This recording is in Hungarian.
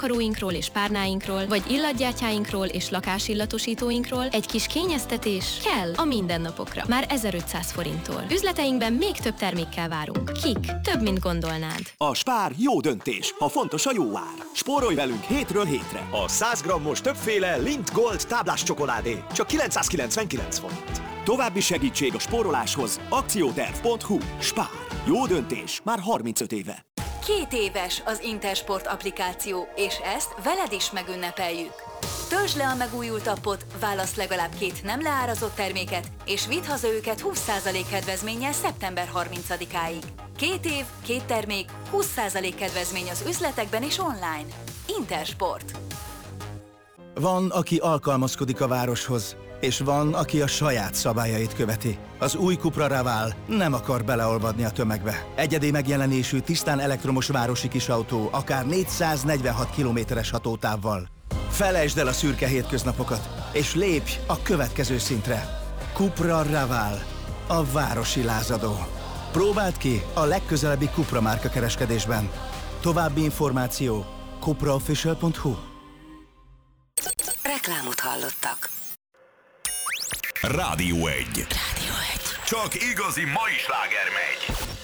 takaróinkról és párnáinkról, vagy illatgyátyáinkról és lakásillatosítóinkról egy kis kényeztetés kell a mindennapokra. Már 1500 forinttól. Üzleteinkben még több termékkel várunk. Kik? Több, mint gondolnád. A Spár jó döntés, ha fontos a jó ár. Spórolj velünk hétről hétre. A 100 grammos többféle Lindt Gold táblás csokoládé csak 999 forint. További segítség a spóroláshoz akcióterv.hu. Spár. Jó döntés már 35 éve. 2 éves az Intersport applikáció, és ezt veled is megünnepeljük. Töltsd le a megújult appot, válasz legalább 2 nem leárazott terméket, és vidd haza őket 20% kedvezménnyel szeptember 30-áig. 2 év, 2 termék, 20% kedvezmény az üzletekben és online. Intersport. Van, aki alkalmazkodik a városhoz, és van, aki a saját szabályait követi. Az új Cupra Raval nem akar beleolvadni a tömegbe. Egyedi megjelenésű, tisztán elektromos városi kisautó, akár 446 kilométeres hatótávval. Felejtsd el a szürke hétköznapokat, és lépj a következő szintre. Cupra Raval, a városi lázadó. Próbáld ki a legközelebbi Cupra márka kereskedésben. További információ cupraofficial.hu. Reklámot hallottak. Rádió 1. Rádió 1. Csak igazi mai sláger megy.